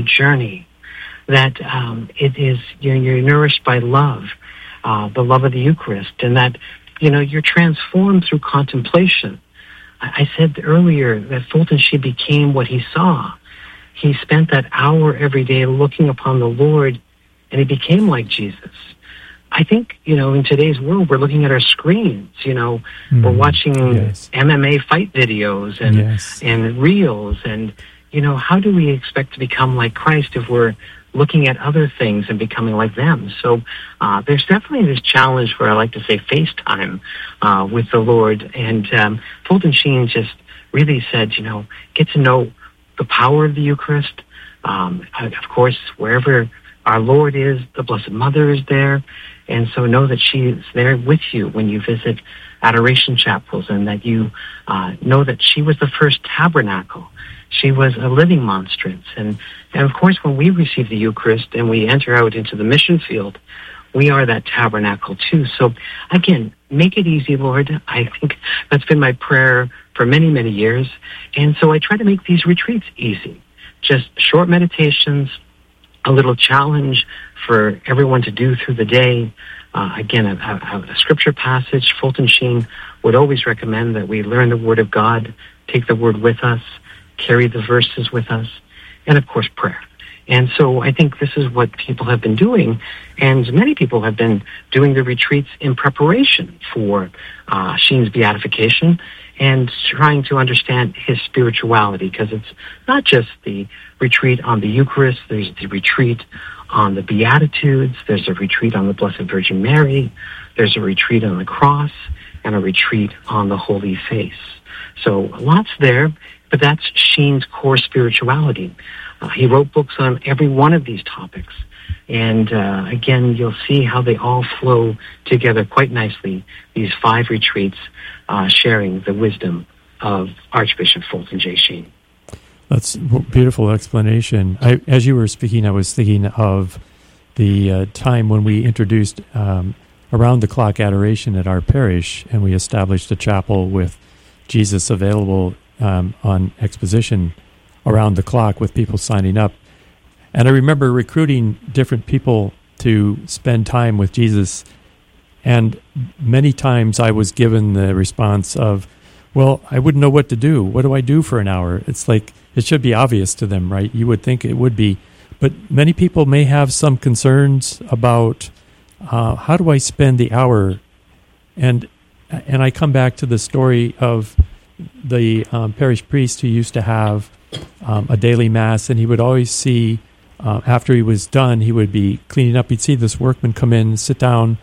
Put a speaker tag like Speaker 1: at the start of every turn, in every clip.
Speaker 1: journey, that it is, you're nourished by love, the love of the Eucharist, and that, you're transformed through contemplation. I said earlier that Fulton Sheen became what he saw. He spent that hour every day looking upon the Lord, and he became like Jesus. I think, in today's world, we're looking at our screens, we're watching MMA fight videos and reels, and, how do we expect to become like Christ if we're looking at other things and becoming like them? So there's definitely this challenge where I like to say FaceTime with the Lord. And Fulton Sheen just really said, get to know the power of the Eucharist. Of course, wherever our Lord is, the Blessed Mother is there. And so know that she is there with you when you visit adoration chapels, and that you know that she was the first tabernacle. She was a living monstrance. And of course, when we receive the Eucharist and we enter out into the mission field, we are that tabernacle too. So again, make it easy, Lord. I think that's been my prayer for many, many years. And so I try to make these retreats easy. Just short meditations, a little challenge for everyone to do through the day. Again, a scripture passage. Fulton Sheen would always recommend that we learn the Word of God, take the Word with us, carry the verses with us, and of course prayer. And so I think this is what people have been doing, and many people have been doing the retreats in preparation for Sheen's beatification and trying to understand his spirituality, because it's not just the retreat on the Eucharist, there's the retreat on the Beatitudes, there's a retreat on the Blessed Virgin Mary, there's a retreat on the cross, and a retreat on the Holy Face. So lots there, but that's Sheen's core spirituality. He wrote books on every one of these topics. And again, you'll see how they all flow together quite nicely, these 5 retreats sharing the wisdom of Archbishop Fulton J. Sheen.
Speaker 2: That's a beautiful explanation. As you were speaking, I was thinking of the time when we introduced around-the-clock adoration at our parish, and we established a chapel with Jesus available on exposition around the clock with people signing up. And I remember recruiting different people to spend time with Jesus, and many times I was given the response of, well, I wouldn't know what to do. What do I do for an hour? It's like, it should be obvious to them, right? You would think it would be. But many people may have some concerns about how do I spend the hour? And I come back to the story of the parish priest who used to have a daily mass, and he would always see, after he was done, he would be cleaning up. He'd see this workman come in, sit down,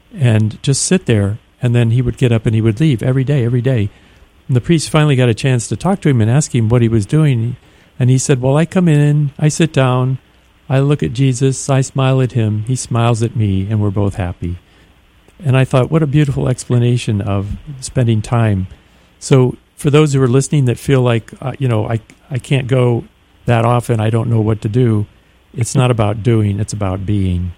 Speaker 2: and just sit there, and then he would get up and he would leave every day. And the priest finally got a chance to talk to him and ask him what he was doing, and he said, well, I come in, I sit down, I look at Jesus, I smile at him, he smiles at me, and we're both happy. And I thought, what a beautiful explanation of spending time. So for those who are listening that feel like, I can't go that often, I don't know what to do, it's not about doing, it's about being.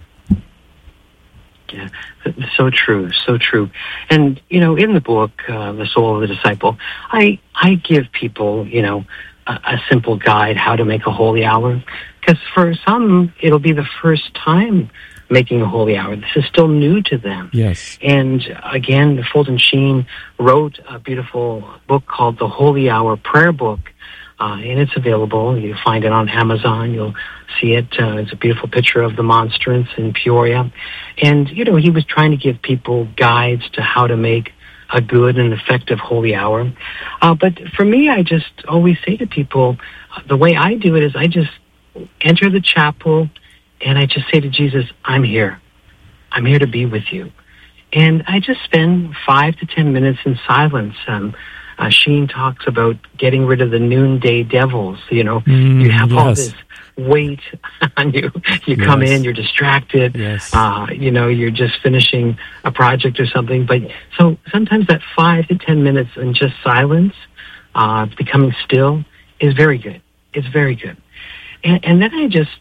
Speaker 1: Yeah, so true, so true. And, in the book, The Soul of the Disciple, I give people, a simple guide how to make a holy hour. Because for some, it'll be the first time making a holy hour. This is still new to them.
Speaker 2: Yes.
Speaker 1: And again, Fulton Sheen wrote a beautiful book called The Holy Hour Prayer Book, and it's available. You'll find it on Amazon. You'll see it. It's a beautiful picture of the monstrance in Peoria. And, he was trying to give people guides to how to make a good and effective holy hour. But for me, I just always say to people, the way I do it is I just enter the chapel and I just say to Jesus, I'm here. I'm here to be with you. And I just spend 5 to 10 minutes in silence. Sheen talks about getting rid of the noonday devils. You have all this weight on you. You come in, you're distracted. Yes. You're just finishing a project or something. But so sometimes that 5 to 10 minutes in just silence, becoming still, is very good. It's very good. And then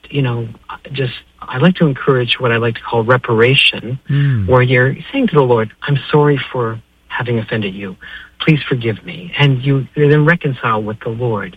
Speaker 1: I like to encourage what I like to call reparation, where you're saying to the Lord, I'm sorry for having offended you. Please forgive me. And you then reconcile with the Lord.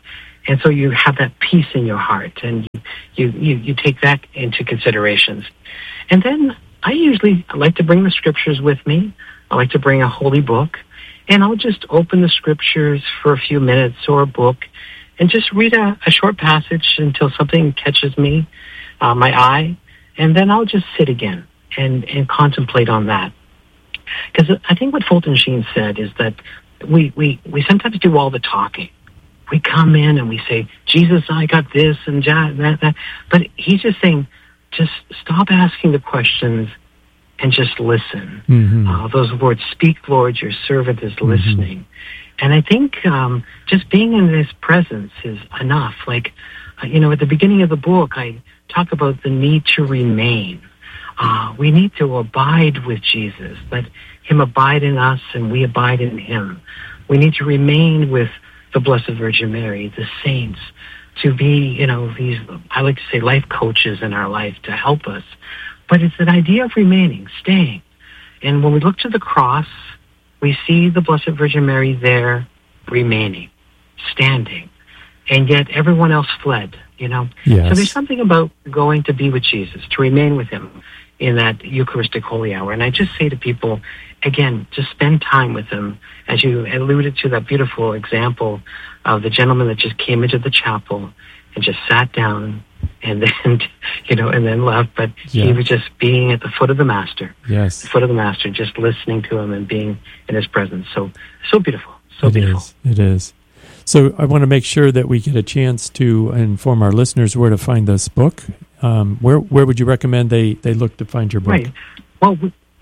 Speaker 1: And so you have that peace in your heart, and you take that into considerations. And then I like to bring the scriptures with me. I like to bring a holy book, and I'll just open the scriptures for a few minutes or a book and just read a short passage until something catches me, my eye, and then I'll just sit again and contemplate on that. Because I think what Fulton Sheen said is that we sometimes do all the talking. We come in and we say, Jesus, I got this and that. But he's just saying, just stop asking the questions and just listen.
Speaker 2: Mm-hmm.
Speaker 1: Those words, speak, Lord, your servant is listening. And I think just being in his presence is enough. Like, at the beginning of the book, I talk about the need to remain. We need to abide with Jesus, let him abide in us and we abide in him. We need to remain with the Blessed Virgin Mary, the saints, to be, these, I like to say, life coaches in our life to help us. But it's an idea of remaining, staying. And when we look to the cross, we see the Blessed Virgin Mary there, remaining, standing. And yet everyone else fled, Yes. So there's something about going to be with Jesus, to remain with him in that Eucharistic Holy Hour. And I just say to people, again, just spend time with him. As you alluded to that beautiful example of the gentleman that just came into the chapel and just sat down and then, and then left. But he was just being at the foot of the Master.
Speaker 2: Yes.
Speaker 1: The foot of the Master, just listening to him and being in his presence. So beautiful. So beautiful.
Speaker 2: It is. So I want to make sure that we get a chance to inform our listeners where to find this book. Where would you recommend they look to find your book?
Speaker 1: Right. Well,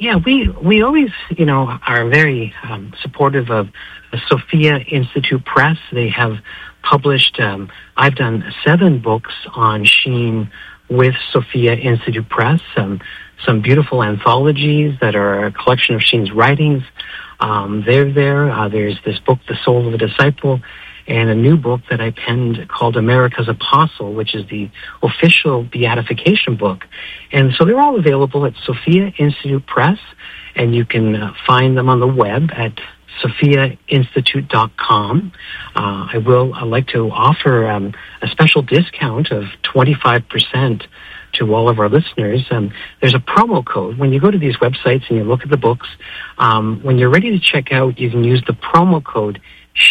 Speaker 1: we always, are very supportive of the Sophia Institute Press. They have published, I've done 7 books on Sheen with Sophia Institute Press, some beautiful anthologies that are a collection of Sheen's writings. They're there. There's this book, The Soul of a Disciple, and a new book that I penned called America's Apostle, which is the official beatification book. And so they're all available at Sophia Institute Press, and you can find them on the web at sophiainstitute.com. I'd like to offer a special discount of 25% to all of our listeners. There's a promo code. When you go to these websites and you look at the books, when you're ready to check out, you can use the promo code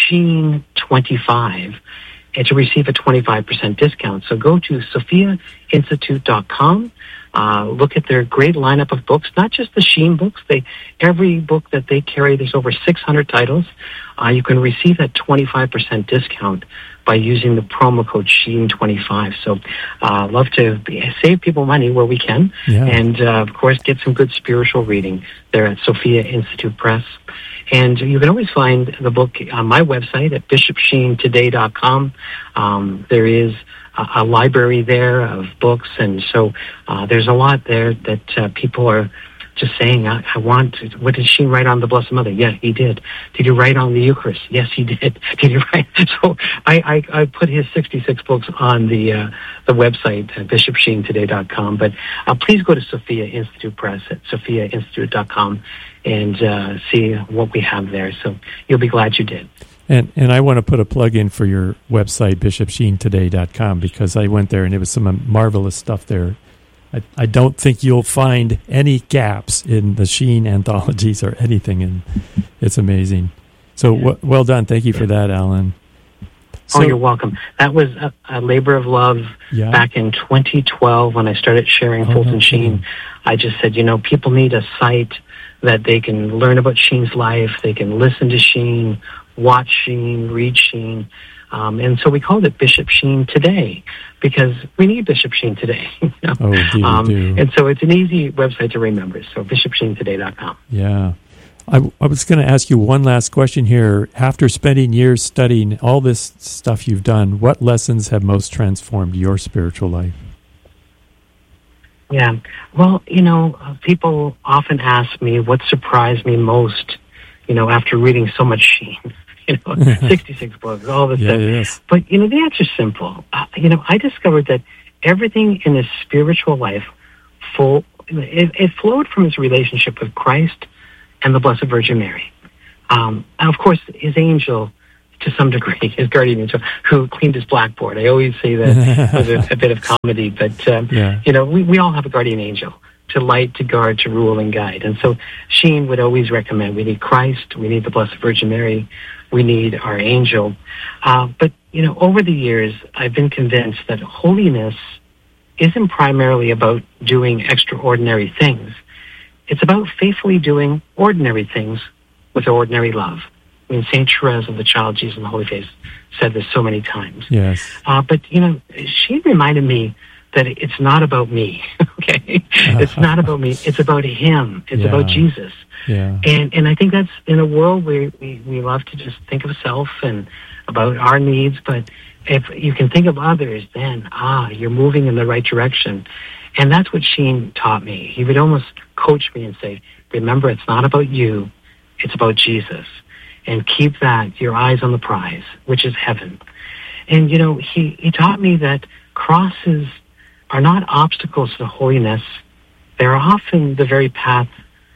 Speaker 1: Sheen25 and to receive a 25% discount. So go to sophiainstitute.com. Look at their great lineup of books, not just the Sheen books. Every book that they carry, there's over 600 titles. You can receive that 25% discount by using the promo code Sheen25. So love to save people money where we can. And, of course, get some good spiritual reading there at Sophia Institute Press. And you can always find the book on my website at bishopsheentoday.com. There is a library there of books, and so there's a lot there that people are just saying, I want, what did Sheen write on the Blessed Mother? Yeah, he did. Did he write on the Eucharist? Yes, he did. Did he write? So I put his 66 books on the website, bishopsheentoday.com. But please go to Sophia Institute Press at sophiainstitute.com and see what we have there. So you'll be glad you did.
Speaker 2: And I want to put a plug in for your website, bishopsheentoday.com, because I went there and it was some marvelous stuff there. I don't think you'll find any gaps in the Sheen anthologies or anything, and it's amazing. So well done. Thank you for that, Alan.
Speaker 1: So, you're welcome. That was a labor of love back in 2012 when I started sharing Fulton Sheen. I just said, people need a site that they can learn about Sheen's life, they can listen to Sheen, watch Sheen, read Sheen. And so we called it Bishop Sheen Today because we need Bishop Sheen today.
Speaker 2: Oh, do.
Speaker 1: And so it's an easy website to remember. So bishopsheentoday.com.
Speaker 2: Yeah. I was going to ask you one last question here. After spending years studying all this stuff you've done, what lessons have most transformed your spiritual life?
Speaker 1: Yeah. Well, people often ask me what surprised me most, after reading so much Sheen. 66 books, all this stuff.
Speaker 2: Yes.
Speaker 1: But, the answer is simple. I discovered that everything in his spiritual life, it flowed from his relationship with Christ and the Blessed Virgin Mary. And of course, his angel to some degree, his guardian angel, who cleaned his blackboard. I always say that was a bit of comedy, but, we all have a guardian angel to light, to guard, to rule, and guide. And so Sheen would always recommend we need Christ, we need the Blessed Virgin Mary, we need our angel. But, over the years, I've been convinced that holiness isn't primarily about doing extraordinary things. It's about faithfully doing ordinary things with ordinary love. I mean, St. Therese of the Child Jesus and the Holy Face said this so many times.
Speaker 2: Yes.
Speaker 1: But, she reminded me that it's not about me, okay? It's not about me. It's about him. It's about Jesus.
Speaker 2: Yeah.
Speaker 1: And I think that's in a world where we love to just think of self and about our needs, but if you can think of others, then, you're moving in the right direction. And that's what Sheen taught me. He would almost coach me and say, remember, it's not about you, it's about Jesus. And keep your eyes on the prize, which is heaven. And, he taught me that crosses are not obstacles to holiness. They're often the very path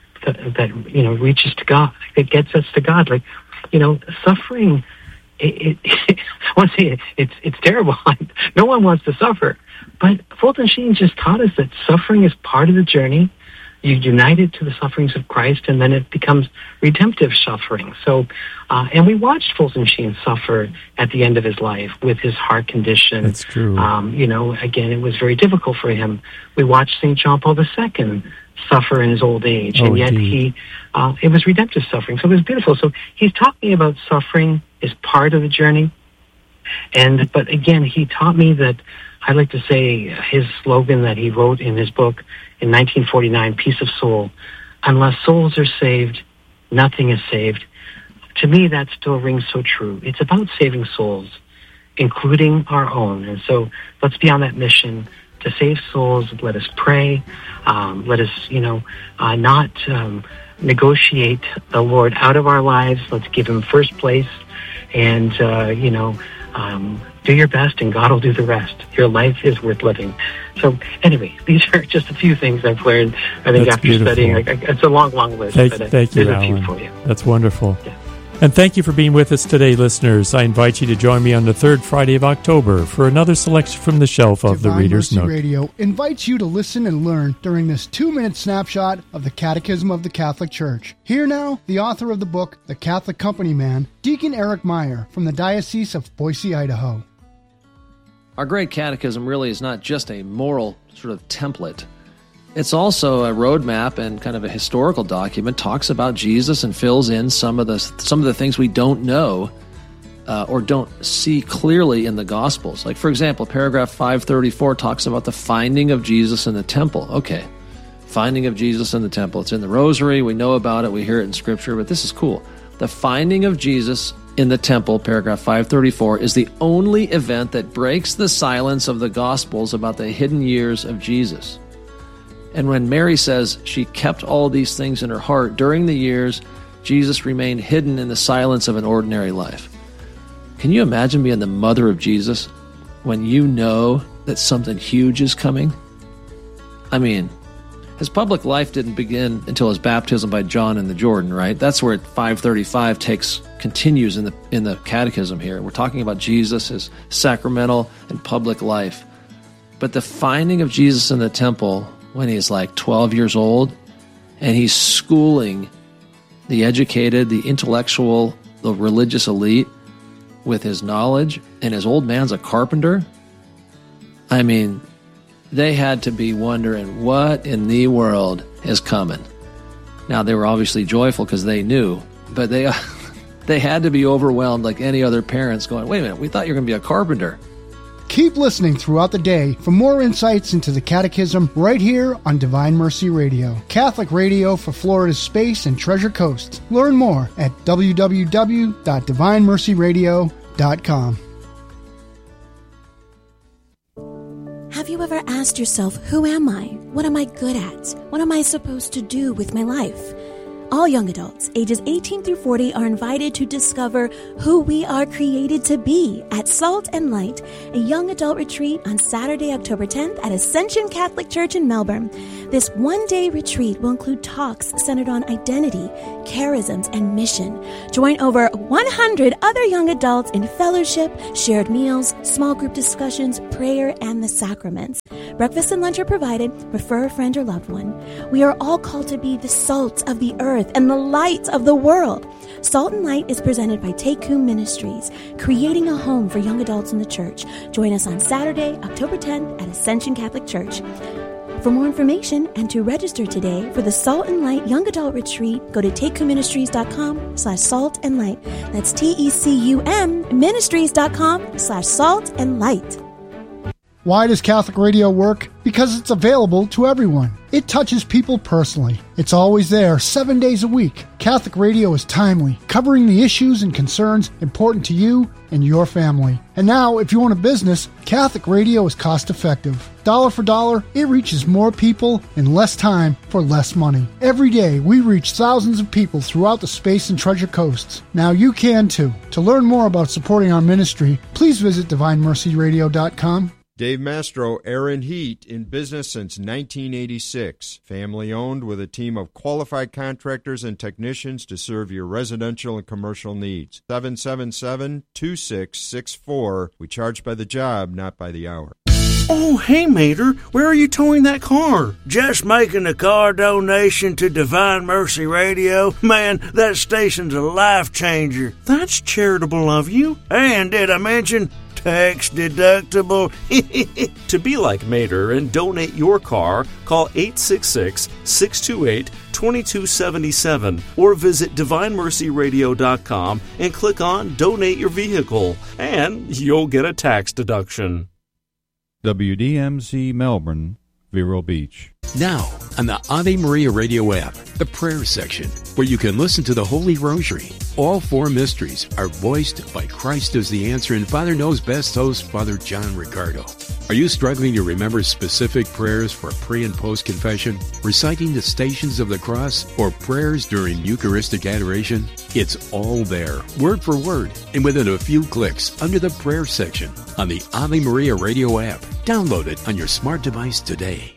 Speaker 1: that reaches to God, that gets us to God. Like, suffering, I want to say it's terrible. No one wants to suffer. But Fulton Sheen just taught us that suffering is part of the journey. You unite it to the sufferings of Christ, and then it becomes redemptive suffering. So, and we watched Fulton Sheen suffer at the end of his life with his heart condition.
Speaker 2: That's true.
Speaker 1: Again, it was very difficult for him. We watched St. John Paul II suffer in his old age, and yet it was redemptive suffering. So it was beautiful. So he's taught me about suffering is part of the journey. But again, he taught me that, I like to say his slogan that he wrote in his book in 1949, Peace of Soul, unless souls are saved, nothing is saved. To me, that still rings so true. It's about saving souls, including our own. And so let's be on that mission to save souls. Let us pray. Let us, not negotiate the Lord out of our lives. Let's give him first place. And, do your best and God will do the rest. Your life is worth living. So anyway, these are just a few things I've learned. I think after studying, it's a long, long list.
Speaker 2: Thank you,
Speaker 1: there's
Speaker 2: Alan.
Speaker 1: a few for you.
Speaker 2: That's wonderful.
Speaker 1: Yeah.
Speaker 2: And thank you for being with us today, listeners. I invite you to join me on the third Friday of October for another selection from the shelf of the Reader's Nook.
Speaker 3: Divine Mercy Radio invites you to listen and learn during this 2-minute snapshot of the Catechism of the Catholic Church. Here now, the author of the book, The Catholic Company Man, Deacon Eric Meyer from the Diocese of Boise, Idaho.
Speaker 4: Our Great Catechism really is not just a moral sort of template. It's also a roadmap and kind of a historical document, talks about Jesus and fills in some of the things we don't know or don't see clearly in the Gospels. Like, for example, paragraph 534 talks about the finding of Jesus in the temple. Okay, finding of Jesus in the temple. It's in the Rosary. We know about it. We hear it in Scripture, but this is cool. The finding of Jesus in the temple, paragraph 534, is the only event that breaks the silence of the Gospels about the hidden years of Jesus. And when Mary says she kept all these things in her heart, during the years, Jesus remained hidden in the silence of an ordinary life. Can you imagine being the mother of Jesus when you know that something huge is coming? I mean, his public life didn't begin until his baptism by John in the Jordan, right? That's where 535 continues in the Catechism here. We're talking about Jesus, his sacramental and public life. But the finding of Jesus in the temple when he's like 12 years old, and he's schooling the educated, the intellectual, the religious elite with his knowledge, and his old man's a carpenter. I mean, they had to be wondering what in the world is coming. Now, they were obviously joyful because they knew, but they had to be overwhelmed like any other parents going, wait a minute, we thought you were going to be a carpenter.
Speaker 3: Keep listening throughout the day for more insights into the Catechism right here on Divine Mercy Radio, Catholic radio for Florida's Space and Treasure Coast. Learn more at www.divinemercyradio.com.
Speaker 5: Have you ever asked yourself, who am I? What am I good at? What am I supposed to do with my life? All young adults, ages 18 through 40, are invited to discover who we are created to be at Salt and Light, a young adult retreat on Saturday, October 10th at Ascension Catholic Church in Melbourne. This one-day retreat will include talks centered on identity, charisms, and mission. Join over 100 other young adults in fellowship, shared meals, small group discussions, prayer, and the sacraments. Breakfast and lunch are provided. Refer a friend or loved one. We are all called to be the salt of the earth and the light of the world. Salt and Light is presented by Tekum Ministries, creating a home for young adults in the church. Join us on Saturday, October 10th at Ascension Catholic Church. For more information and to register today for the Salt and Light Young Adult Retreat, go to takekumministries.com/salt and light. That's TECUM ministries.com/salt and light.
Speaker 3: Why does Catholic radio work? Because it's available to everyone. It touches people personally. It's always there, 7 days a week. Catholic radio is timely, covering the issues and concerns important to you and your family. And now, if you own a business, Catholic radio is cost-effective. Dollar for dollar, it reaches more people in less time for less money. Every day, we reach thousands of people throughout the Space and Treasure Coasts. Now you can too. To learn more about supporting our ministry, please visit DivineMercyRadio.com.
Speaker 6: Dave Mastro, Aaron Heat, in business since 1986. Family owned with a team of qualified contractors and technicians to serve your residential and commercial needs. 777-2664. We charge by the job, not by the hour.
Speaker 7: Oh, hey, Mater, where are you towing that car? Just making a car donation to Divine Mercy Radio. Man, that station's a life changer. That's charitable of you. And did I mention tax deductible?
Speaker 8: To be like Mater and donate your car, call 866-628-2277 or visit DivineMercyRadio.com and click on Donate Your Vehicle, and you'll get a tax deduction.
Speaker 9: WDMZ Melbourne, Vero Beach.
Speaker 10: Now, on the Ave Maria Radio app, the prayer section, where you can listen to the Holy Rosary. All four mysteries are voiced by Christ as the Answer and Father Knows Best host, Father John Ricardo. Are you struggling to remember specific prayers for pre- and post-confession, reciting the Stations of the Cross, or prayers during Eucharistic adoration? It's all there, word for word, and within a few clicks under the prayer section on the Ave Maria Radio app. Download it on your smart device today.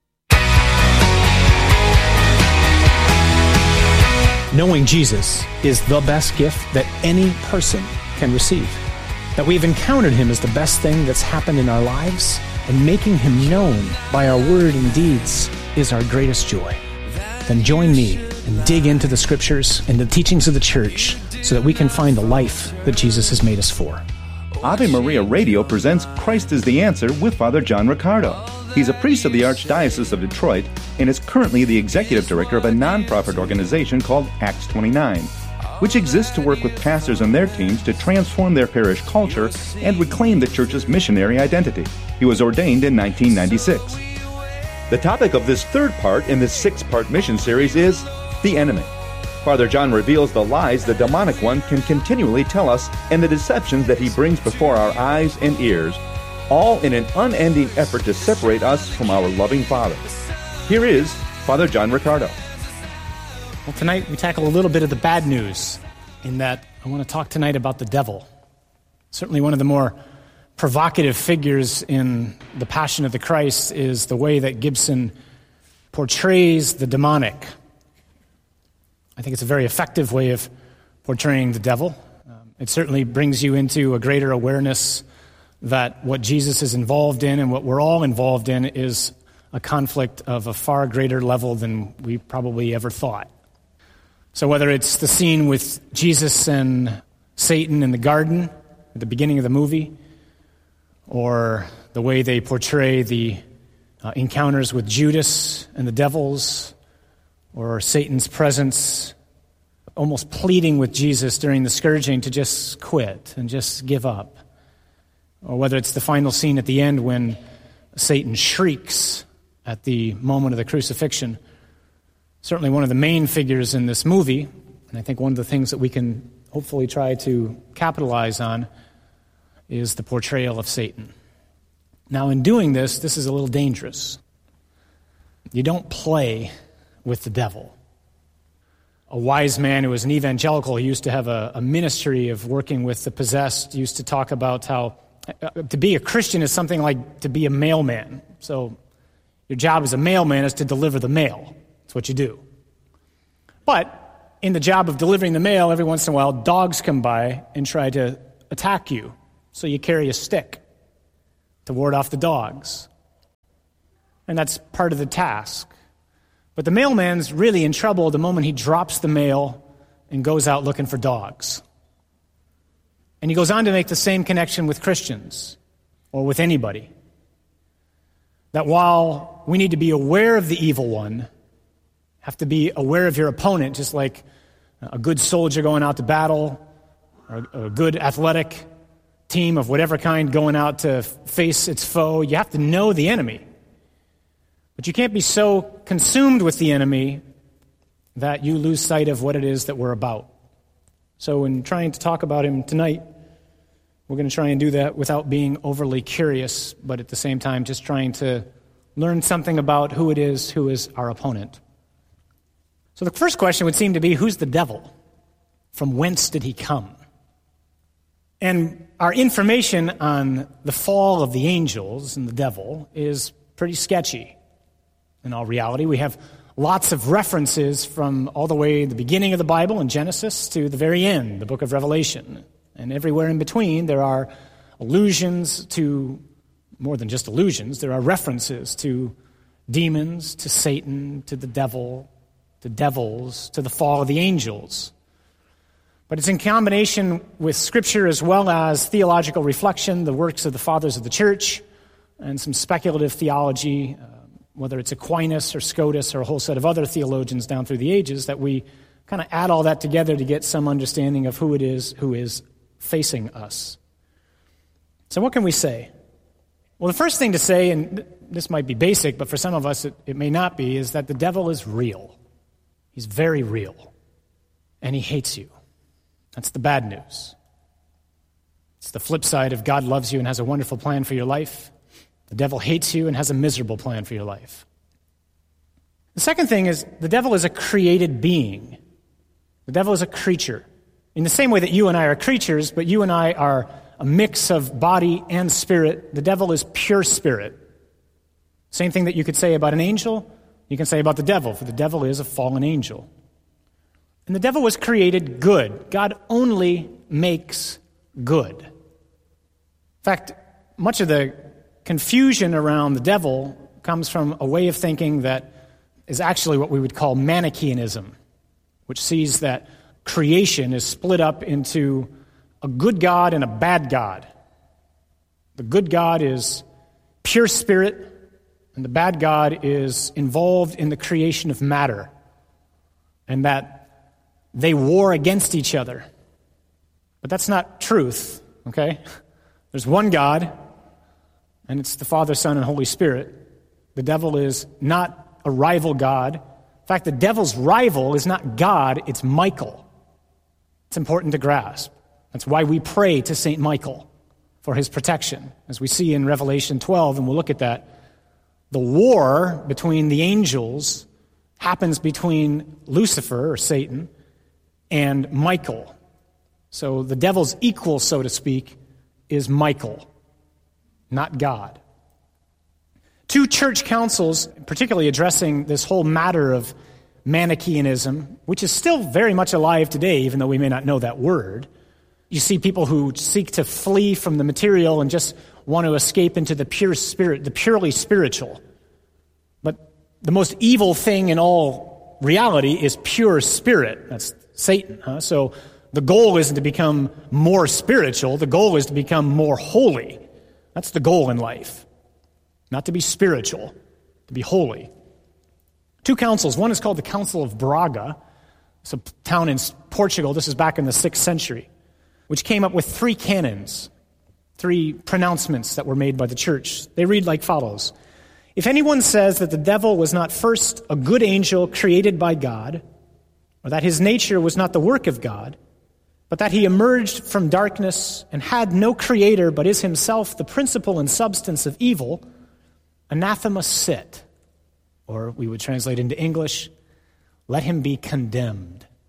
Speaker 11: Knowing Jesus is the best gift that any person can receive. That we've encountered Him is the best thing that's happened in our lives, and making Him known by our word and deeds is our greatest joy. Then join me and dig into the Scriptures and the teachings of the Church so that we can find the life that Jesus has made us for.
Speaker 12: Ave Maria Radio presents Christ is the Answer with Father John Ricardo. He's a priest of the Archdiocese of Detroit and is currently the executive director of a nonprofit organization called Acts 29, which exists to work with pastors and their teams to transform their parish culture and reclaim the church's missionary identity. He was ordained in 1996. The topic of this third part in this six-part mission series is the enemy. Father John reveals the lies the demonic one can continually tell us and the deceptions that he brings before our eyes and ears, all in an unending effort to separate us from our loving Father. Here is Father John Ricardo.
Speaker 11: Well, tonight we tackle a little bit of the bad news in that I want to talk tonight about the devil. Certainly one of the more provocative figures in The Passion of the Christ is the way that Gibson portrays the demonic. I think it's a very effective way of portraying the devil. It certainly brings you into a greater awareness that what Jesus is involved in and what we're all involved in is a conflict of a far greater level than we probably ever thought. So whether it's the scene with Jesus and Satan in the garden at the beginning of the movie, or the way they portray the encounters with Judas and the devils, or Satan's presence almost pleading with Jesus during the scourging to just quit and just give up, or whether it's the final scene at the end when Satan shrieks at the moment of the crucifixion. Certainly one of the main figures in this movie, and I think one of the things that we can hopefully try to capitalize on, is the portrayal of Satan. Now, in doing this is a little dangerous. You don't play with the devil. a wise man who was an evangelical. He used to have a ministry of working with the possessed. He used to talk about how to be a Christian is something like to be a mailman. So your job as a mailman is to deliver the mail. That's what you do. But in the job of delivering the mail, every once in a while, dogs come by and try to attack you. So you carry a stick to ward off the dogs. And that's part of the task. But the mailman's really in trouble the moment he drops the mail and goes out looking for dogs. And he goes on to make the same connection with Christians or with anybody. That while we need to be aware of the evil one, have to be aware of your opponent, just like a good soldier going out to battle, or a good athletic team of whatever kind going out to face its foe. You have to know the enemy. But you can't be so consumed with the enemy that you lose sight of what it is that we're about. So in trying to talk about him tonight, we're going to try and do that without being overly curious, but at the same time just trying to learn something about who it is who is our opponent. So the first question would seem to be, who's the devil? From whence did he come? And our information on the fall of the angels and the devil is pretty sketchy. In all reality, we have lots of references from all the way the beginning of the Bible in Genesis to the very end, the book of Revelation. And everywhere in between, there are allusions to, more than just allusions, there are references to demons, to Satan, to the devil, to devils, to the fall of the angels. But it's in combination with Scripture as well as theological reflection, the works of the fathers of the church, and some speculative theology, whether it's Aquinas or Scotus or a whole set of other theologians down through the ages, that we kind of add all that together to get some understanding of who it is who is facing us. So what can we say? Well, the first thing to say, and this might be basic, but for some of us it may not be, is that the devil is real. He's very real. And he hates you. That's the bad news. It's the flip side of God loves you and has a wonderful plan for your life. The devil hates you and has a miserable plan for your life. The second thing is the devil is a created being. The devil is a creature. In the same way that you and I are creatures, but you and I are a mix of body and spirit, the devil is pure spirit. Same thing that you could say about an angel, you can say about the devil, for the devil is a fallen angel. And the devil was created good. God only makes good. In fact, much of the confusion around the devil comes from a way of thinking that is actually what we would call Manichaeanism, which sees that creation is split up into a good God and a bad God. The good God is pure spirit, and the bad God is involved in the creation of matter, and that they war against each other. But that's not truth, okay? There's one God, and it's the Father, Son, and Holy Spirit. The devil is not a rival God. In fact, the devil's rival is not God, it's Michael. It's important to grasp. That's why we pray to St. Michael for his protection. As we see in Revelation 12, and we'll look at that, the war between the angels happens between Lucifer, or Satan, and Michael. So the devil's equal, so to speak, is Michael, not God. Two church councils, particularly addressing this whole matter of Manichaeanism, which is still very much alive today, even though we may not know that word. You see people who seek to flee from the material and just want to escape into the pure spirit, the purely spiritual. But the most evil thing in all reality is pure spirit. That's Satan. So the goal isn't to become more spiritual. The goal is to become more holy. That's the goal in life. Not to be spiritual, to be holy. Two councils. One is called the Council of Braga. It's a town in Portugal. This is back in the 6th century, which came up with 3 canons, 3 pronouncements that were made by the church. They read like follows. If anyone says that the devil was not first a good angel created by God, or that his nature was not the work of God, but that he emerged from darkness and had no creator but is himself the principle and substance of evil, anathema sit. Or we would translate into English, let him be condemned.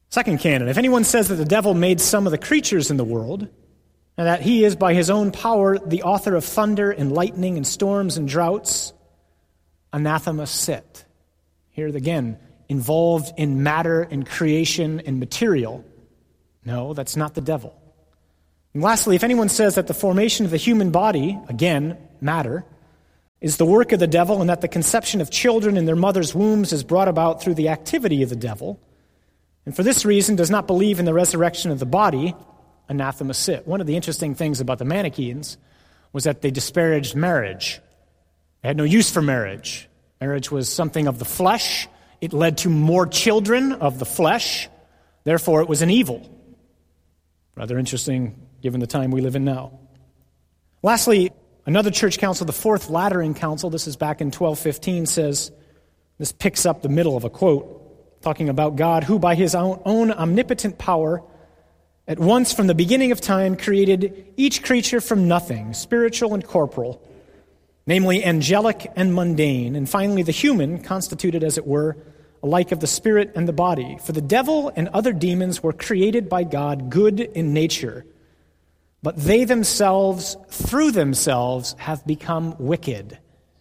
Speaker 11: Second canon, if anyone says that the devil made some of the creatures in the world, and that he is by his own power the author of thunder and lightning and storms and droughts, anathema sit. Here again, involved in matter and creation and material. No, that's not the devil. And lastly, if anyone says that the formation of the human body, again, matter, is the work of the devil, and that the conception of children in their mother's wombs is brought about through the activity of the devil, and for this reason does not believe in the resurrection of the body, anathema sit. One of the interesting things about the Manichaeans was that they disparaged marriage. They had no use for marriage. Marriage was something of the flesh. It led to more children of the flesh. Therefore, it was an evil. Rather interesting, given the time we live in now. Lastly, another church council, the Fourth Lateran Council, this is back in 1215, says, this picks up the middle of a quote, talking about God, who by his own omnipotent power, at once from the beginning of time, created each creature from nothing, spiritual and corporal, namely angelic and mundane, and finally the human, constituted, as it were, alike of the spirit and the body. For the devil and other demons were created by God good in nature, but they themselves, through themselves, have become wicked.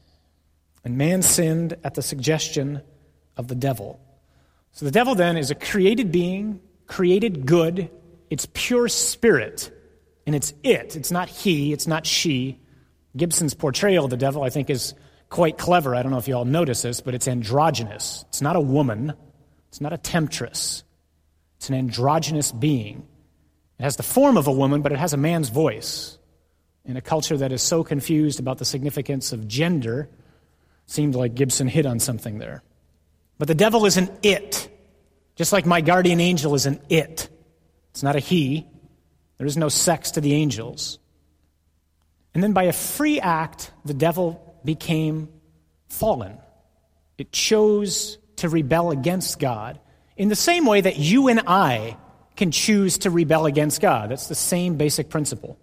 Speaker 11: And man sinned at the suggestion of the devil. So the devil then is a created being, created good. It's pure spirit, and it's it. It's not he, it's not she. Gibson's portrayal of the devil, I think, is quite clever. I don't know if you all notice this, but it's androgynous. It's not a woman. It's not a temptress. It's an androgynous being. It has the form of a woman, but it has a man's voice. In a culture that is so confused about the significance of gender, seemed like Gibson hit on something there. But the devil is an it, just like my guardian angel is an it. It's not a he. There is no sex to the angels. And then by a free act, the devil became fallen. It chose to rebel against God in the same way that you and I can choose to rebel against God. That's the same basic principle.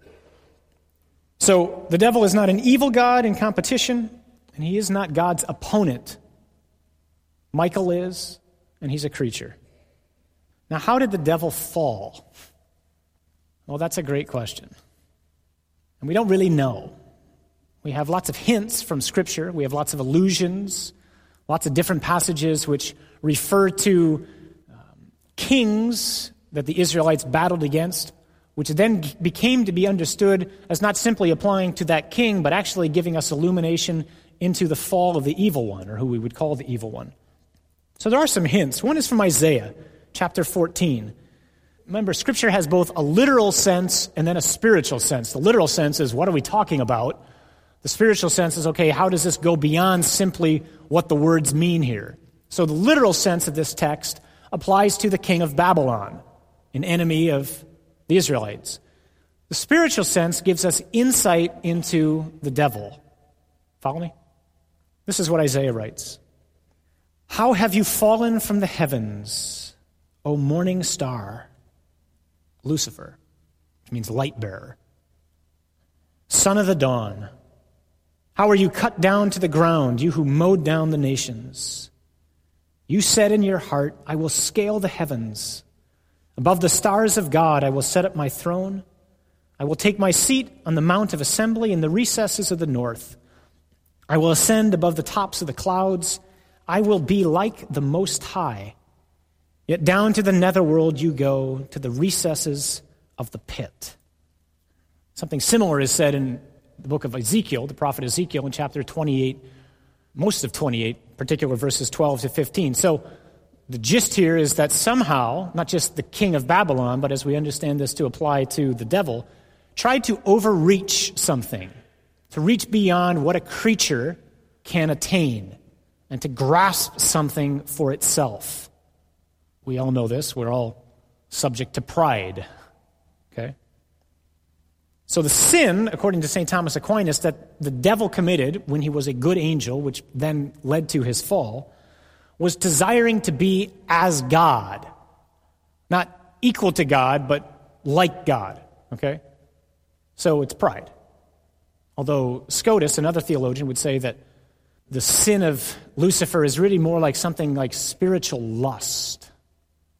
Speaker 11: So the devil is not an evil God in competition, and he is not God's opponent. Michael is, and he's a creature. Now, how did the devil fall? Well, that's a great question. And we don't really know. We have lots of hints from Scripture. We have lots of allusions, lots of different passages which refer to kings that the Israelites battled against, which then became to be understood as not simply applying to that king, but actually giving us illumination into the fall of the evil one, or who we would call the evil one. So there are some hints. One is from Isaiah, chapter 14. Remember, Scripture has both a literal sense and then a spiritual sense. The literal sense is, what are we talking about? The spiritual sense is, okay, how does this go beyond simply what the words mean here? So the literal sense of this text applies to the king of Babylon, an enemy of the Israelites. The spiritual sense gives us insight into the devil. Follow me? This is what Isaiah writes. How have you fallen from the heavens, O morning star? Lucifer, which means light bearer. Son of the dawn, how are you cut down to the ground, you who mowed down the nations? You said in your heart, I will scale the heavens. Above the stars of God, I will set up my throne. I will take my seat on the mount of assembly in the recesses of the north. I will ascend above the tops of the clouds. I will be like the Most High. Yet down to the netherworld you go, to the recesses of the pit. Something similar is said in the book of Ezekiel, the prophet Ezekiel, in chapter 28, most of 28, particular verses 12 to 15. So the gist here is that somehow, not just the king of Babylon, but as we understand this to apply to the devil, tried to overreach something, to reach beyond what a creature can attain, and to grasp something for itself. We all know this. We're all subject to pride. Okay? So the sin, according to St. Thomas Aquinas, that the devil committed when he was a good angel, which then led to his fall, was desiring to be as God. Not equal to God, but like God. Okay? So it's pride. Although Scotus, another theologian, would say that the sin of Lucifer is really more like something like spiritual lust.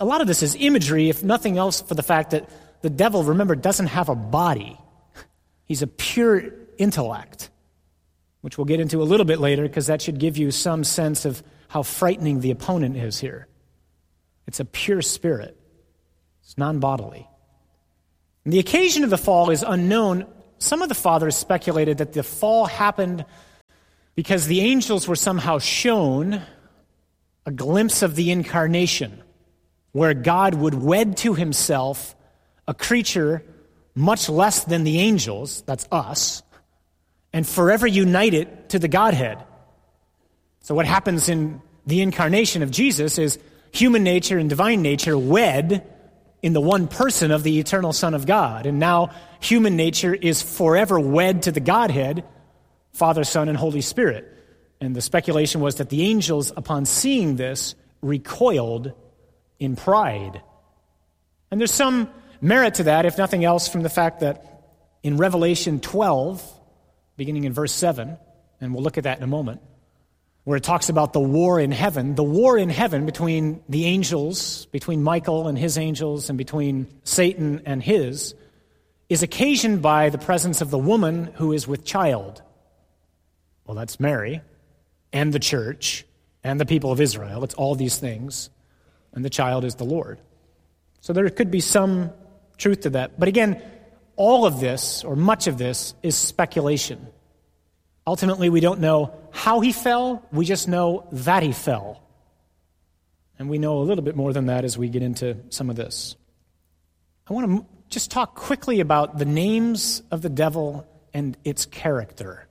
Speaker 11: a lot of this is imagery, if nothing else, for the fact that the devil, remember, doesn't have a body. He's a pure intellect, which we'll get into a little bit later because that should give you some sense of how frightening the opponent is here. It's a pure spirit. It's non-bodily. And the occasion of the fall is unknown. Some of the fathers speculated that the fall happened because the angels were somehow shown a glimpse of the incarnation, where God would wed to himself a creature much less than the angels, that's us, and forever unite it to the Godhead. So what happens in the incarnation of Jesus is human nature and divine nature wed in the one person of the eternal Son of God. And now human nature is forever wed to the Godhead, Father, Son, and Holy Spirit. And the speculation was that the angels, upon seeing this, recoiled in pride. And there's some merit to that, if nothing else, from the fact that in Revelation 12, beginning in verse 7, and we'll look at that in a moment, where it talks about the war in heaven between the angels, between Michael and his angels, and between Satan and his, is occasioned by the presence of the woman who is with child. Well, that's Mary, and the church, and the people of Israel. It's all these things, and the child is the Lord. So there could be some truth to that. But again, all of this, or much of this, is speculation. Ultimately, we don't know how he fell, we just know that he fell. And we know a little bit more than that as we get into some of this. I want to just talk quickly about the names of the devil and its character.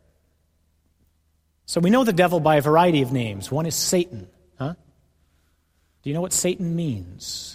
Speaker 11: So we know the devil by a variety of names. One is Satan. Do you know what Satan means?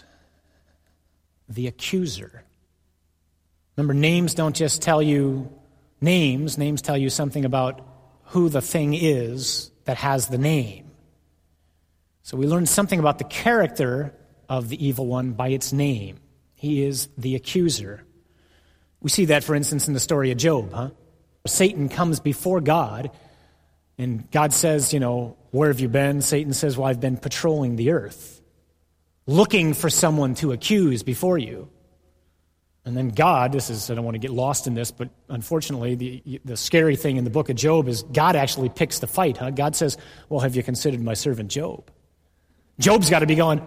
Speaker 11: The accuser. Remember, names don't just tell you names. Names tell you something about who the thing is that has the name. So we learn something about the character of the evil one by its name. He is the accuser. We see that, for instance, in the story of Job. Satan comes before God, and God says, where have you been? Satan says, well, I've been patrolling the earth, looking for someone to accuse before you. And then God, I don't want to get lost in this, but unfortunately, the scary thing in the book of Job is God actually picks the fight. God says, well, have you considered my servant Job? Job's got to be going,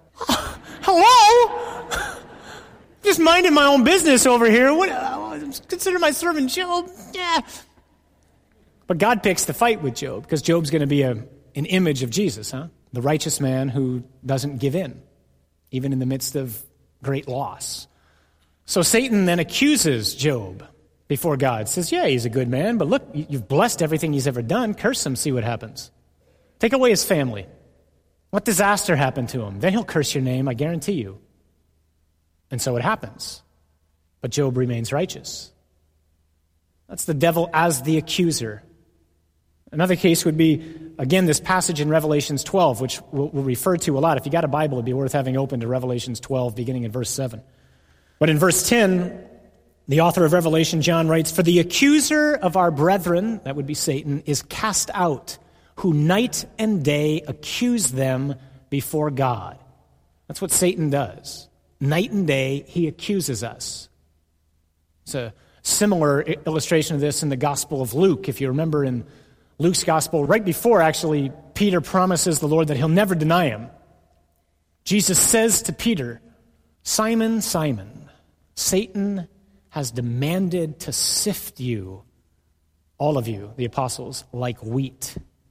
Speaker 11: hello? Just minding my own business over here. Consider my servant Job? Yeah. But God picks the fight with Job, because Job's going to be an image of Jesus, the righteous man who doesn't give in, even in the midst of great loss. So Satan then accuses Job before God. Says, yeah, he's a good man, but look, you've blessed everything he's ever done. Curse him, see what happens. Take away his family. What disaster happened to him? Then he'll curse your name, I guarantee you. And so it happens. But Job remains righteous. That's the devil as the accuser. Another case would be, again, this passage in Revelations 12, which we'll refer to a lot. If you got a Bible, it'd be worth having open to Revelations 12, beginning in verse 7. But in verse 10, the author of Revelation, John, writes, for the accuser of our brethren, that would be Satan, is cast out, who night and day accuse them before God. That's what Satan does. Night and day, he accuses us. It's a similar illustration of this in the Gospel of Luke. If you remember in Luke's Gospel, right before, actually, Peter promises the Lord that he'll never deny him. Jesus says to Peter, Simon, Simon, Satan has demanded to sift you, all of you, the apostles, like wheat.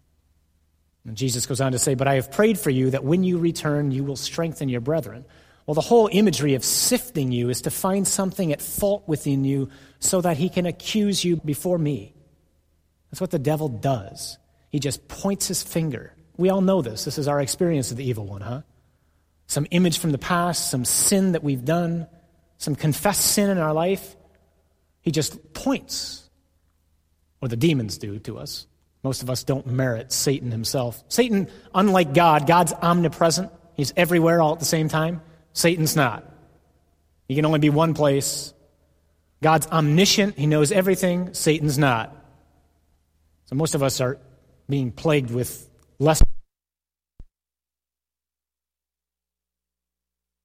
Speaker 11: And Jesus goes on to say, but I have prayed for you that when you return, you will strengthen your brethren. Well, the whole imagery of sifting you is to find something at fault within you so that he can accuse you before me. That's what the devil does. He just points his finger. We all know this. This is our experience of the evil one, Some image from the past, some sin that we've done, some confessed sin in our life. He just points, or the demons do to us. Most of us don't merit Satan himself. Satan, unlike God, God's omnipresent. He's everywhere all at the same time. Satan's not. He can only be one place. God's omniscient. He knows everything. Satan's not. So most of us are being plagued with less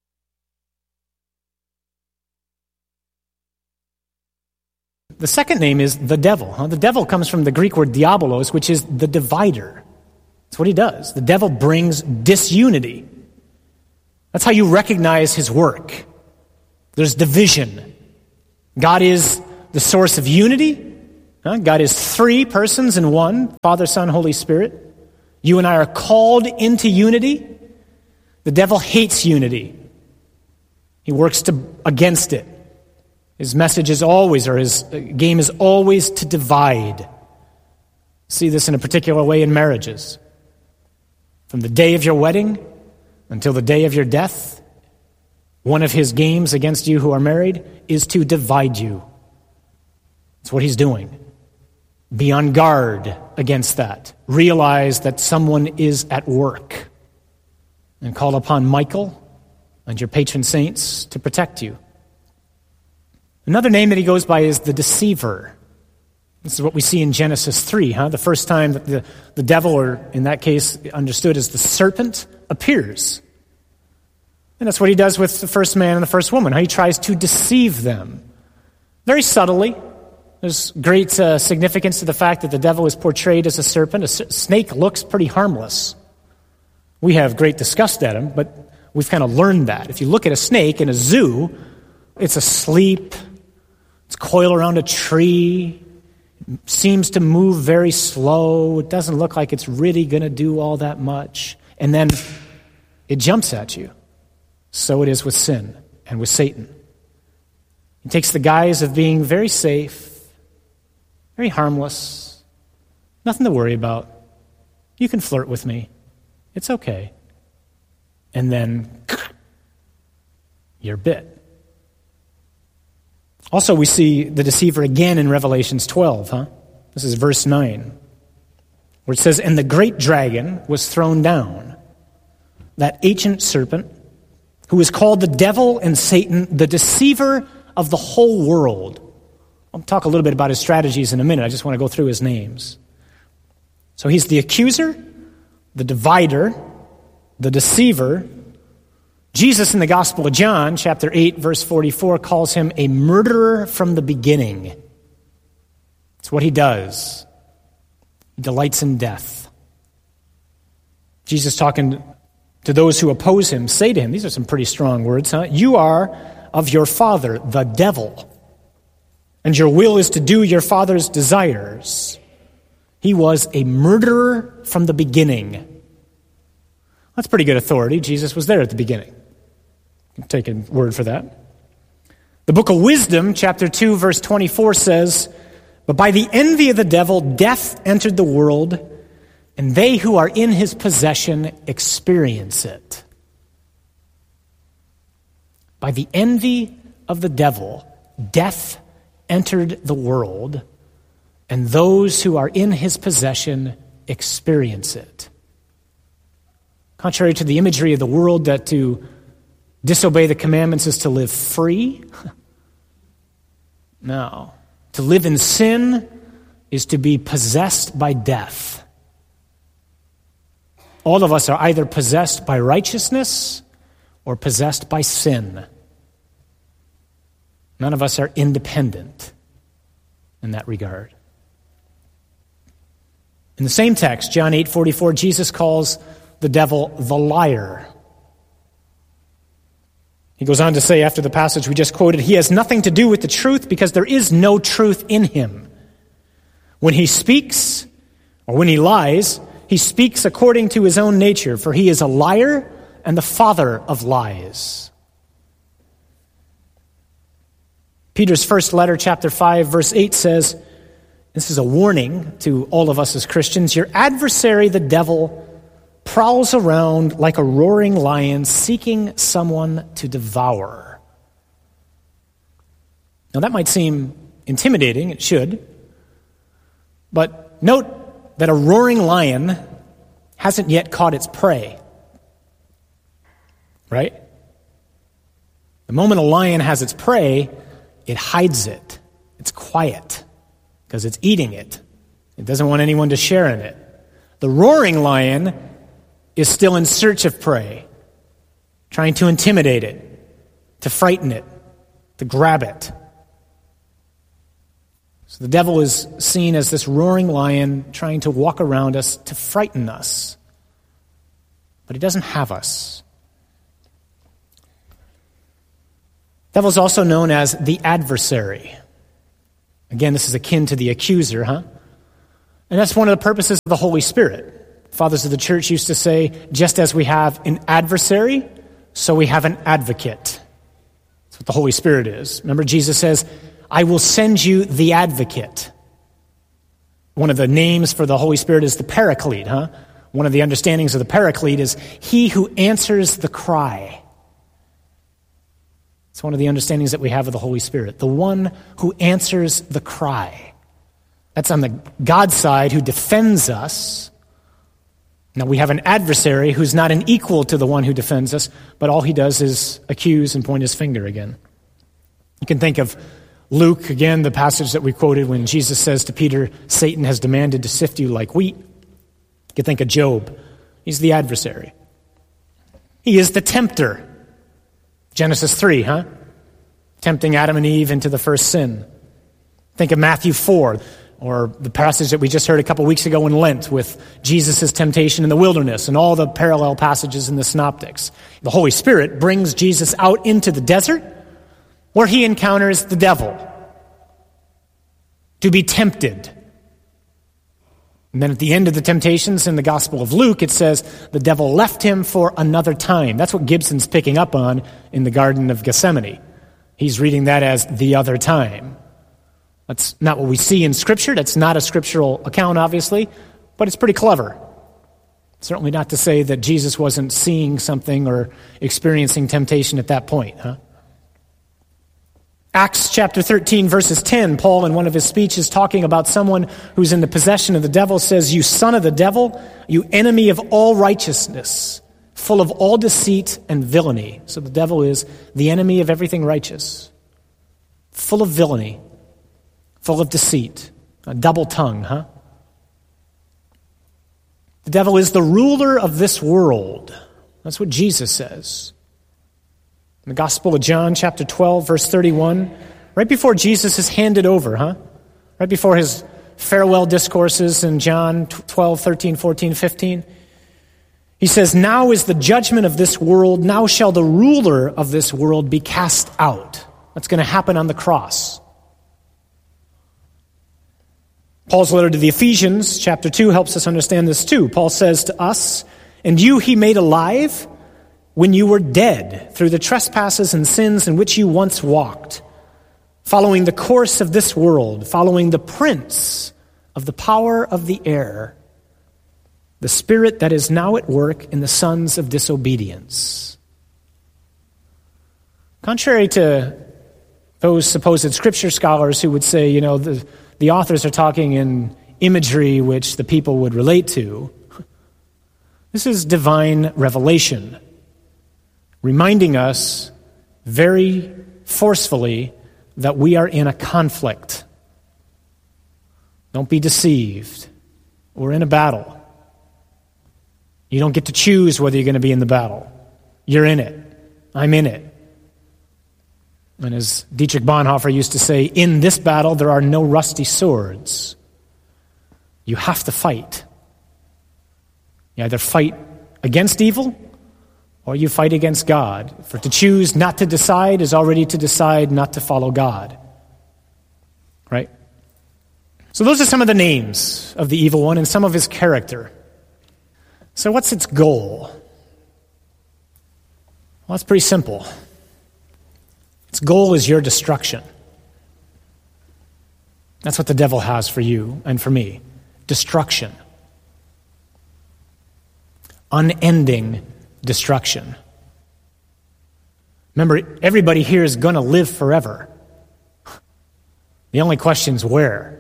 Speaker 11: The second name is the devil. The devil comes from the Greek word diabolos, which is the divider. That's what he does. The devil brings disunity. That's how you recognize his work. There's division. God is the source of unity. God is three persons in one, Father, Son, Holy Spirit. You and I are called into unity. The devil hates unity. He works against it. His message is always, or his game is always to divide. See this in a particular way in marriages. From the day of your wedding until the day of your death, one of his games against you who are married is to divide you. That's what he's doing. Be on guard against that. Realize that someone is at work. And call upon Michael and your patron saints to protect you. Another name that he goes by is the deceiver. This is what we see in Genesis 3, the first time that the devil, or in that case understood as the serpent, appears. And that's what he does with the first man and the first woman, how he tries to deceive them. Very subtly. There's great significance to the fact that the devil is portrayed as a serpent. A snake looks pretty harmless. We have great disgust at him, but we've kind of learned that. If you look at a snake in a zoo, it's asleep. It's coiled around a tree. It seems to move very slow. It doesn't look like it's really going to do all that much. And then it jumps at you. So it is with sin and with Satan. He takes the guise of being very safe, very harmless, nothing to worry about. You can flirt with me. It's okay. And then you're bit. Also, we see the deceiver again in Revelations 12. This is verse 9, where it says, "And the great dragon was thrown down, that ancient serpent, who is called the devil and Satan, the deceiver of the whole world." I'll talk a little bit about his strategies in a minute. I just want to go through his names. So he's the accuser, the divider, the deceiver. Jesus in the Gospel of John, chapter 8, verse 44, calls him a murderer from the beginning. It's what he does. He delights in death. Jesus, talking to those who oppose him, say to him, these are some pretty strong words, "You are of your father, the devil, and your will is to do your father's desires. He was a murderer from the beginning." That's pretty good authority. Jesus was there at the beginning. Take a word for that. The book of Wisdom, chapter 2, verse 24 says, "But by the envy of the devil, death entered the world, and they who are in his possession experience it." By the envy of the devil, death entered the world, and those who are in his possession experience it. Contrary to the imagery of the world that to disobey the commandments is to live free, no. To live in sin is to be possessed by death. All of us are either possessed by righteousness or possessed by sin. None of us are independent in that regard. In the same text, John 8:44, Jesus calls the devil the liar. He goes on to say, after the passage we just quoted, "He has nothing to do with the truth because there is no truth in him. When he speaks, or when he lies, he speaks according to his own nature, for he is a liar and the father of lies." Peter's first letter, chapter 5, verse 8 says, this is a warning to all of us as Christians, "Your adversary, the devil, prowls around like a roaring lion seeking someone to devour." Now that might seem intimidating, it should. But note that a roaring lion hasn't yet caught its prey. Right? The moment a lion has its prey, it hides it. It's quiet because it's eating it. It doesn't want anyone to share in it. The roaring lion is still in search of prey, trying to intimidate it, to frighten it, to grab it. So the devil is seen as this roaring lion trying to walk around us to frighten us. But he doesn't have us. The devil is also known as the adversary. Again, this is akin to the accuser, huh? And that's one of the purposes of the Holy Spirit. Fathers of the church used to say, just as we have an adversary, so we have an advocate. That's what the Holy Spirit is. Remember, Jesus says, I will send you the advocate. One of the names for the Holy Spirit is the Paraclete, huh? One of the understandings of the Paraclete is he who answers the cry. It's one of the understandings that we have of the Holy Spirit. The one who answers the cry. That's on the God side who defends us. Now we have an adversary who's not an equal to the one who defends us, but all he does is accuse and point his finger again. You can think of Luke, again, the passage that we quoted when Jesus says to Peter, Satan has demanded to sift you like wheat. You can think of Job. He's the adversary. He is the tempter. Genesis 3, huh? Tempting Adam and Eve into the first sin. Think of Matthew 4, or the passage that we just heard a couple weeks ago in Lent with Jesus' temptation in the wilderness and all the parallel passages in the Synoptics. The Holy Spirit brings Jesus out into the desert where he encounters the devil to be tempted. And then at the end of the temptations in the Gospel of Luke, it says the devil left him for another time. That's what Gibson's picking up on in the Garden of Gethsemane. He's reading that as the other time. That's not what we see in Scripture. That's not a scriptural account, obviously, but it's pretty clever. Certainly not to say that Jesus wasn't seeing something or experiencing temptation at that point, huh? Acts chapter 13, verses 10, Paul in one of his speeches talking about someone who's in the possession of the devil says, you son of the devil, you enemy of all righteousness, full of all deceit and villainy. So the devil is the enemy of everything righteous, full of villainy, full of deceit, a double tongue, huh? The devil is the ruler of this world. That's what Jesus says. In the Gospel of John, chapter 12, verse 31, right before Jesus is handed over, huh? Right before his farewell discourses in John 12, 13, 14, 15, he says, now is the judgment of this world, now shall the ruler of this world be cast out. That's going to happen on the cross. Paul's letter to the Ephesians, chapter 2, helps us understand this too. Paul says to us, and you he made alive when you were dead through the trespasses and sins in which you once walked, following the course of this world, following the prince of the power of the air, the spirit that is now at work in the sons of disobedience. Contrary to those supposed scripture scholars who would say, you know, the authors are talking in imagery which the people would relate to, this is divine revelation, reminding us very forcefully that we are in a conflict. Don't be deceived. We're in a battle. You don't get to choose whether you're going to be in the battle. You're in it. I'm in it. And as Dietrich Bonhoeffer used to say, in this battle there are no rusty swords. You have to fight. You either fight against evil or you fight against God. For to choose not to decide is already to decide not to follow God. Right? So those are some of the names of the evil one and some of his character. So what's its goal? Well, it's pretty simple. Its goal is your destruction. That's what the devil has for you and for me. Destruction. Unending destruction. Remember, everybody here is going to live forever. The only question is where.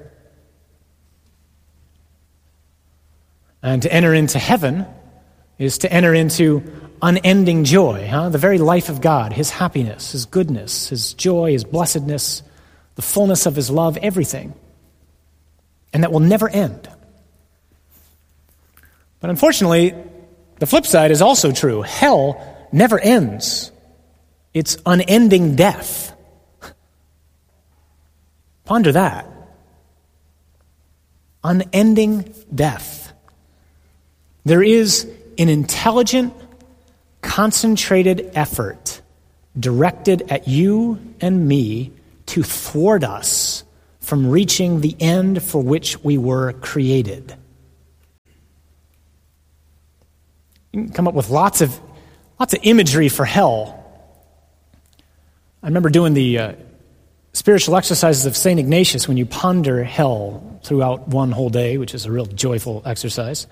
Speaker 11: And to enter into heaven is to enter into unending joy, the very life of God, his happiness, his goodness, his joy, his blessedness, the fullness of his love, everything. And that will never end. But unfortunately, the flip side is also true. Hell never ends. It's unending death. Ponder that. unending death. There is an intelligent, concentrated effort directed at you and me to thwart us from reaching the end for which we were created. You can come up with lots of imagery for hell. I remember doing the spiritual exercises of St. Ignatius when you ponder hell throughout one whole day, which is a real joyful exercise.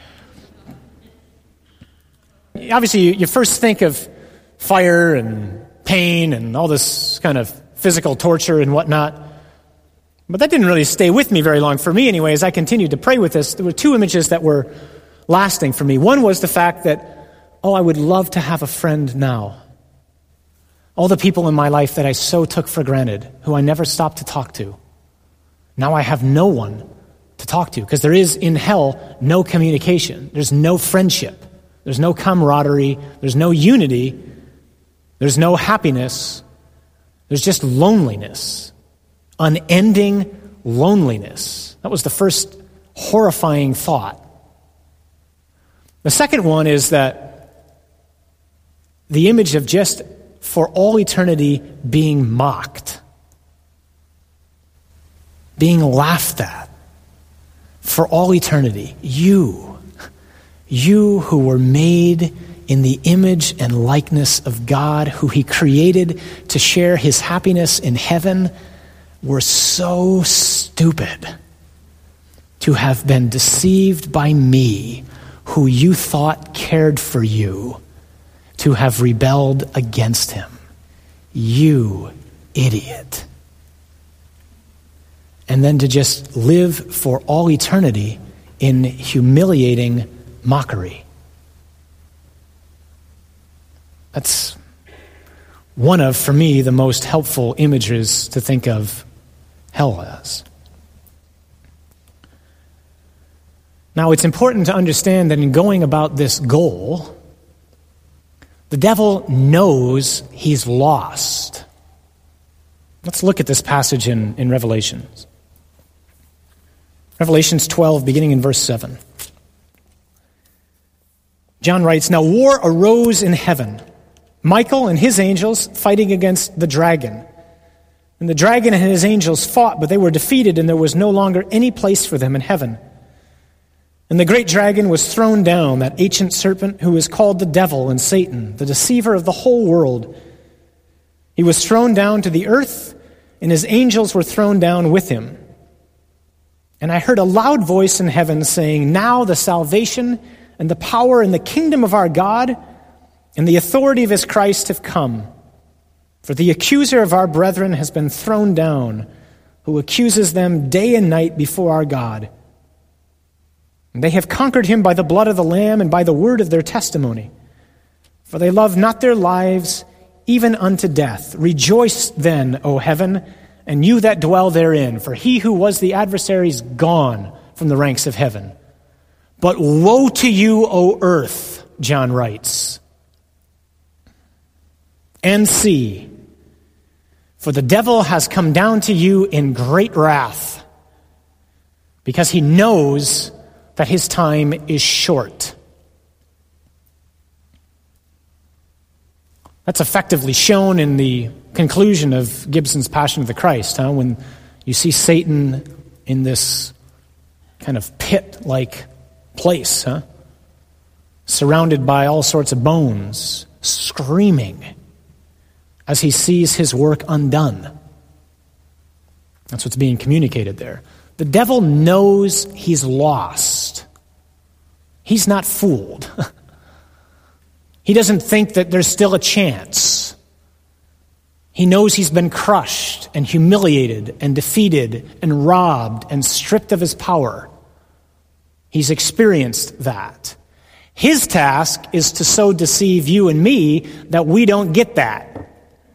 Speaker 11: Obviously, you first think of fire and pain and all this kind of physical torture and whatnot. But that didn't really stay with me very long. For me, anyway, as I continued to pray with this, there were two images that were lasting for me. One was the fact that, I would love to have a friend now. All the people in my life that I so took for granted, who I never stopped to talk to. Now I have no one to talk to, because there is in hell no communication. There's no friendship. There's no camaraderie. There's no unity. There's no happiness. There's just loneliness. Unending loneliness. That was the first horrifying thought. The second one is that the image of just for all eternity being mocked, being laughed at for all eternity. You who were made in the image and likeness of God, who he created to share his happiness in heaven, were so stupid to have been deceived by me, who you thought cared for you, to have rebelled against him. You idiot. And then to just live for all eternity in humiliating mockery. That's one of, for me, the most helpful images to think of hell as. Now, it's important to understand that in going about this goal, the devil knows he's lost. Let's look at this passage in Revelations. Revelations 12, beginning in verse 7. John writes, "Now war arose in heaven. Michael and his angels fighting against the dragon. And the dragon and his angels fought, but they were defeated, and there was no longer any place for them in heaven. And the great dragon was thrown down, that ancient serpent who is called the devil and Satan, the deceiver of the whole world. He was thrown down to the earth, and his angels were thrown down with him. And I heard a loud voice in heaven saying, 'Now the salvation and the power and the kingdom of our God and the authority of his Christ have come. For the accuser of our brethren has been thrown down, who accuses them day and night before our God. And they have conquered him by the blood of the Lamb and by the word of their testimony. For they love not their lives even unto death. Rejoice then, O heaven, and you that dwell therein, for he who was the adversary is gone from the ranks of heaven. But woe to you, O earth,' John writes, 'and sea, for the devil has come down to you in great wrath, because he knows that his time is short.'" That's effectively shown in the conclusion of Gibson's Passion of the Christ, when you see Satan in this kind of pit-like place, surrounded by all sorts of bones, screaming as he sees his work undone. That's what's being communicated there. The devil knows he's lost. He's not fooled. He doesn't think that there's still a chance. He knows he's been crushed and humiliated and defeated and robbed and stripped of his power. He's experienced that. His task is to so deceive you and me that we don't get that.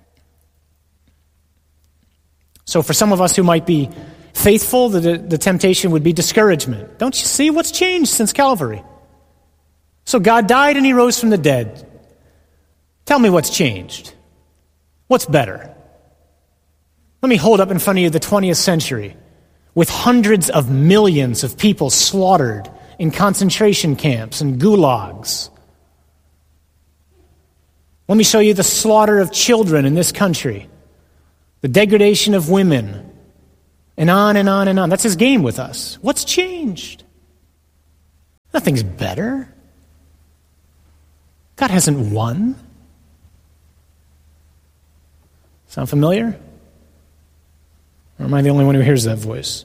Speaker 11: So for some of us who might be faithful, the temptation would be discouragement. Don't you see what's changed since Calvary? So God died and he rose from the dead. Tell me what's changed. What's better? Let me hold up in front of you the 20th century. with hundreds of millions of people slaughtered in concentration camps and gulags. Let me show you the slaughter of children in this country, the degradation of women, and on and on and on. That's his game with us. What's changed? Nothing's better. God hasn't won. Sound familiar? Or am I the only one who hears that voice?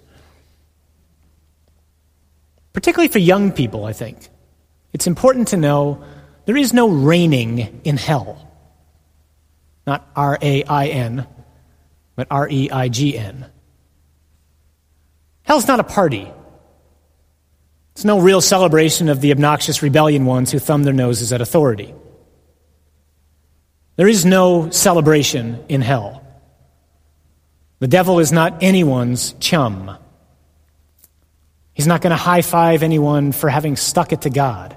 Speaker 11: Particularly for young people, I think. It's important to know there is no reigning in hell. Not R-A-I-N, but R-E-I-G-N. Hell's not a party. It's no real celebration of the obnoxious rebellion ones who thumb their noses at authority. There is no celebration in hell. The devil is not anyone's chum. He's not going to high-five anyone for having stuck it to God.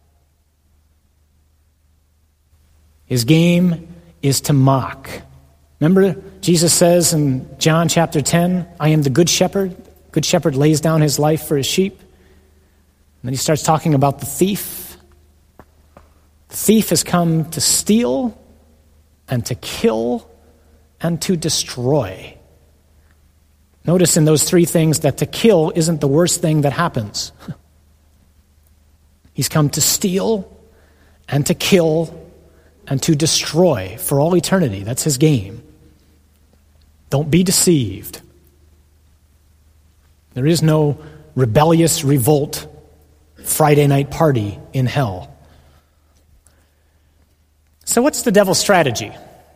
Speaker 11: His game is to mock. Remember, Jesus says in John chapter 10, I am the good shepherd. Good shepherd lays down his life for his sheep. And then he starts talking about the thief. The thief has come to steal and to kill and to destroy. Notice in those three things that to kill isn't the worst thing that happens. He's come to steal and to kill and to destroy for all eternity. That's his game. Don't be deceived. There is no rebellious revolt Friday night party in hell. So what's the devil's strategy?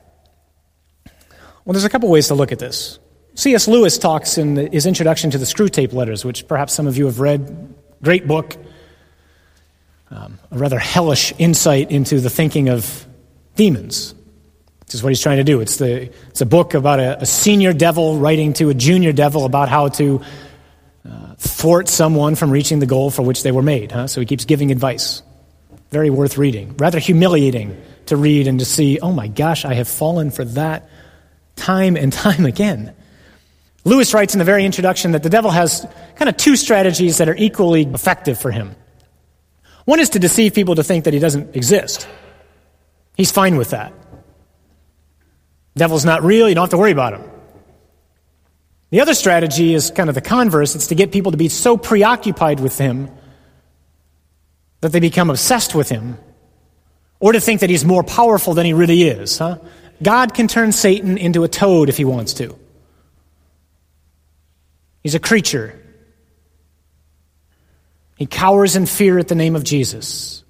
Speaker 11: Well, there's a couple ways to look at this. C.S. Lewis talks in his introduction to the Screwtape Letters, which perhaps some of you have read. Great book. A rather hellish insight into the thinking of demons. This is what he's trying to do. It's a book about a senior devil writing to a junior devil about how to thwart someone from reaching the goal for which they were made. So he keeps giving advice. Very worth reading. Rather humiliating to read and to see, oh my gosh, I have fallen for that time and time again. Lewis writes in the very introduction that the devil has kind of two strategies that are equally effective for him. One is to deceive people to think that he doesn't exist. He's fine with that. The devil's not real, you don't have to worry about him. The other strategy is kind of the converse. It's to get people to be so preoccupied with him that they become obsessed with him, or to think that he's more powerful than he really is. God can turn Satan into a toad if he wants to. He's a creature. He cowers in fear at the name of Jesus.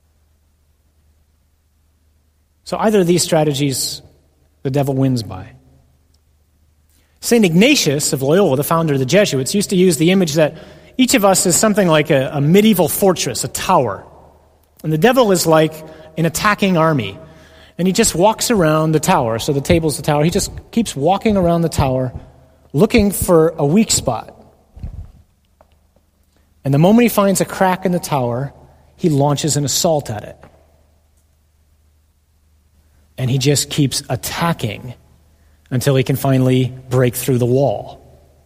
Speaker 11: So either of these strategies, the devil wins by. St. Ignatius of Loyola, the founder of the Jesuits, used to use the image that each of us is something like a medieval fortress, a tower. And the devil is like an attacking army. And he just walks around the tower. So the table's the tower. He just keeps walking around the tower looking for a weak spot. And the moment he finds a crack in the tower, he launches an assault at it. And he just keeps attacking until he can finally break through the wall.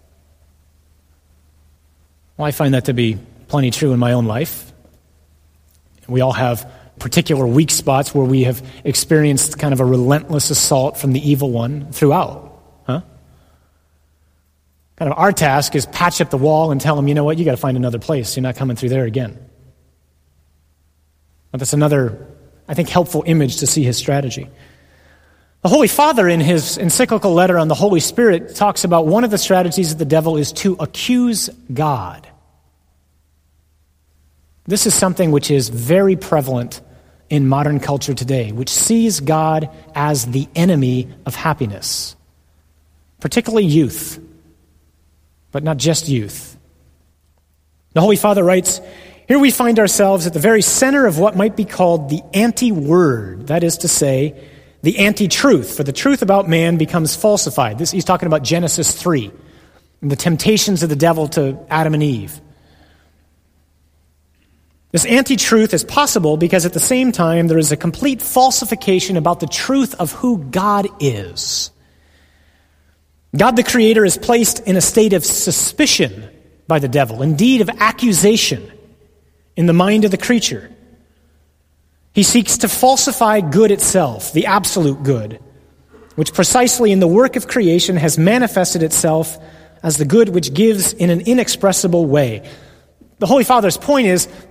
Speaker 11: Well, I find that to be plenty true in my own life. We all have particular weak spots where we have experienced kind of a relentless assault from the evil one throughout. Kind of our task is patch up the wall and tell him, you know what, you got to find another place. You're not coming through there again. But that's another, I think, helpful image to see his strategy. The Holy Father, in his encyclical letter on the Holy Spirit, talks about one of the strategies of the devil is to accuse God. This is something which is very prevalent in modern culture today, which sees God as the enemy of happiness, particularly youth, but not just youth. The Holy Father writes, here we find ourselves at the very center of what might be called the anti-word, that is to say, the anti-truth, for the truth about man becomes falsified. He's talking about Genesis 3, and the temptations of the devil to Adam and Eve. This anti-truth is possible because at the same time there is a complete falsification about the truth of who God is. God the Creator is placed in a state of suspicion by the devil, indeed of accusation, in the mind of the creature. He seeks to falsify good itself, the absolute good, which precisely in the work of creation has manifested itself as the good which gives in an inexpressible way. The Holy Father's point is